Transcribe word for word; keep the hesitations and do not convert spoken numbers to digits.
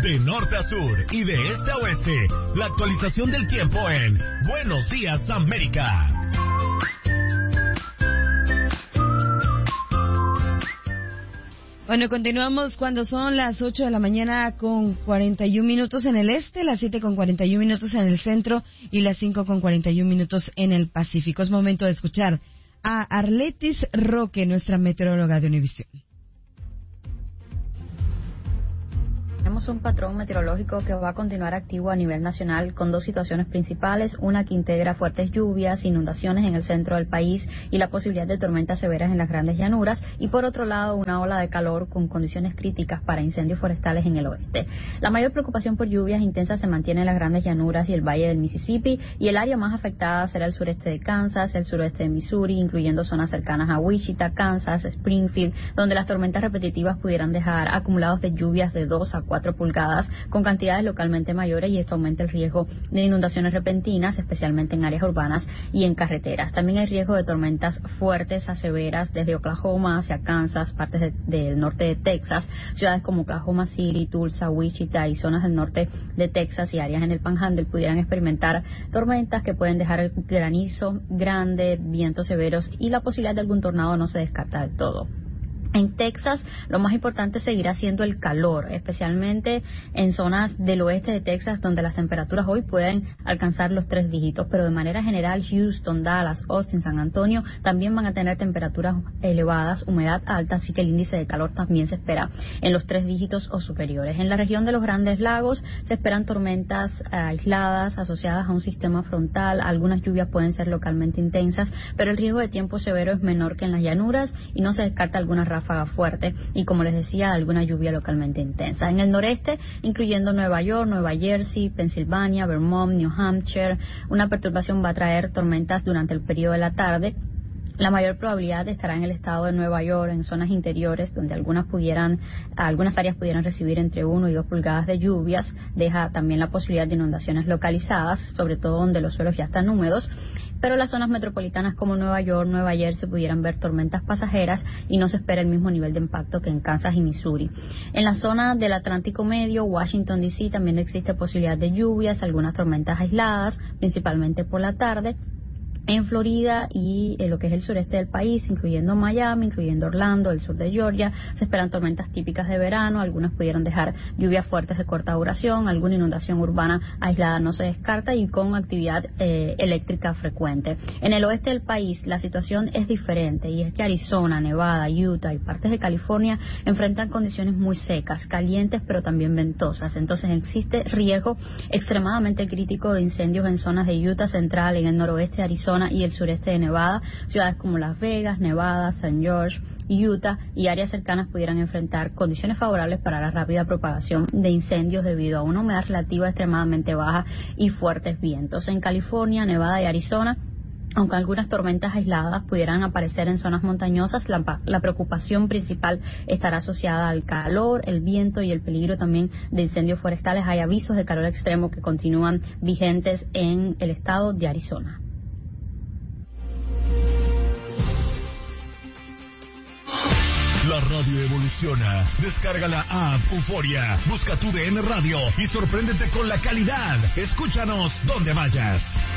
De norte a sur y de este a oeste, la actualización del tiempo en Buenos Días América. Bueno, continuamos cuando son las ocho de la mañana con cuarenta y un minutos en el este, las siete con cuarenta y un minutos en el centro y las cinco con cuarenta y un minutos en el Pacífico. Es momento de escuchar a Arletis Roque, nuestra meteoróloga de Univisión. Tenemos un patrón meteorológico que va a continuar activo a nivel nacional con dos situaciones principales, una que integra fuertes lluvias, inundaciones en el centro del país y la posibilidad de tormentas severas en las grandes llanuras, y por otro lado una ola de calor con condiciones críticas para incendios forestales en el oeste. La mayor preocupación por lluvias intensas se mantiene en las grandes llanuras y el valle del Mississippi, y el área más afectada será el sureste de Kansas, el suroeste de Missouri, incluyendo zonas cercanas a Wichita, Kansas, Springfield, donde las tormentas repetitivas pudieran dejar acumulados de lluvias de dos a cuatro pulgadas con cantidades localmente mayores, y esto aumenta el riesgo de inundaciones repentinas, especialmente en áreas urbanas y en carreteras. También hay riesgo de tormentas fuertes a severas desde Oklahoma hacia Kansas, partes de, del norte de Texas, ciudades como Oklahoma City, Tulsa, Wichita y zonas del norte de Texas y áreas en el Panhandle pudieran experimentar tormentas que pueden dejar granizo grande, vientos severos, y la posibilidad de algún tornado no se descarta del todo. En Texas, lo más importante seguirá siendo el calor, especialmente en zonas del oeste de Texas, donde las temperaturas hoy pueden alcanzar los tres dígitos, pero de manera general Houston, Dallas, Austin, San Antonio también van a tener temperaturas elevadas, humedad alta, así que el índice de calor también se espera en los tres dígitos o superiores. En la región de los Grandes Lagos se esperan tormentas eh, aisladas asociadas a un sistema frontal, algunas lluvias pueden ser localmente intensas, pero el riesgo de tiempo severo es menor que en las llanuras y no se descarta algunas ráfagas fuerte y, como les decía, alguna lluvia localmente intensa. En el noreste, incluyendo Nueva York, Nueva Jersey, Pensilvania, Vermont, New Hampshire, una perturbación va a traer tormentas durante el periodo de la tarde. La mayor probabilidad estará en el estado de Nueva York, en zonas interiores, donde algunas pudieran, algunas áreas pudieran recibir entre uno y dos pulgadas de lluvias. Deja también la posibilidad de inundaciones localizadas, sobre todo donde los suelos ya están húmedos. Pero las zonas metropolitanas como Nueva York, Nueva Jersey pudieran ver tormentas pasajeras y no se espera el mismo nivel de impacto que en Kansas y Missouri. En la zona del Atlántico Medio, Washington D C, también existe posibilidad de lluvias, algunas tormentas aisladas, principalmente por la tarde. En Florida y en lo que es el sureste del país, incluyendo Miami, incluyendo Orlando, el sur de Georgia, se esperan tormentas típicas de verano, algunas pudieron dejar lluvias fuertes de corta duración, alguna inundación urbana aislada no se descarta y con actividad eh, eléctrica frecuente. En el oeste del país la situación es diferente, y es que Arizona, Nevada, Utah y partes de California enfrentan condiciones muy secas, calientes pero también ventosas. Entonces existe riesgo extremadamente crítico de incendios en zonas de Utah central, en el noroeste de Arizona y el sureste de Nevada. Ciudades como Las Vegas, Nevada, Saint George, Utah y áreas cercanas pudieran enfrentar condiciones favorables para la rápida propagación de incendios debido a una humedad relativa extremadamente baja y fuertes vientos. En California, Nevada y Arizona, aunque algunas tormentas aisladas pudieran aparecer en zonas montañosas, la, la preocupación principal estará asociada al calor, el viento y el peligro también de incendios forestales. Hay avisos de calor extremo que continúan vigentes en el estado de Arizona. La radio evoluciona. Descarga la app Euforia. Busca tu D N Radio y sorpréndete con la calidad. Escúchanos donde vayas.